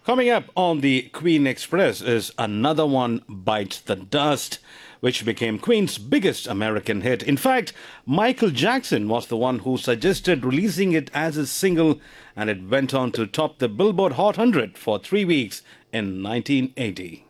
Coming up on the Queen Express is Another One Bites the Dust, which became Queen's biggest American hit. In fact, Michael Jackson was the one who suggested releasing it as a single, and it went on to top the Billboard Hot 100 for 3 weeks in 1980.